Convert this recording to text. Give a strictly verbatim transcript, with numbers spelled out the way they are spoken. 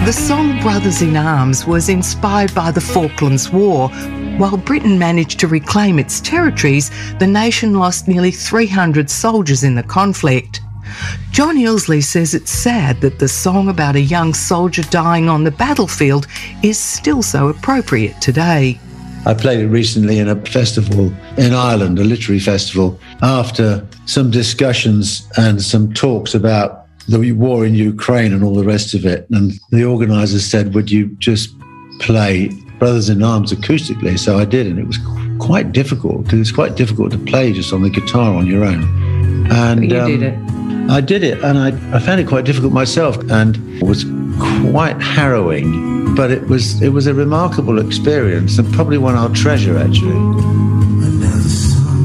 The song Brothers in Arms was inspired by the Falklands War. While Britain managed to reclaim its territories, the nation lost nearly three hundred soldiers in the conflict. John Ilsley says it's sad that the song about a young soldier dying on the battlefield is still so appropriate today. I played it recently in a festival in Ireland, a literary festival, after some discussions and some talks about the war in Ukraine and all the rest of it. And the organisers said, would you just play Brothers in Arms acoustically? So I did, and it was quite difficult, because it's quite difficult to play just on the guitar on your own. And but you um, did it. I did it, and I, I found it quite difficult myself, and it was quite harrowing, but it was it was a remarkable experience, and probably one I'll treasure, actually.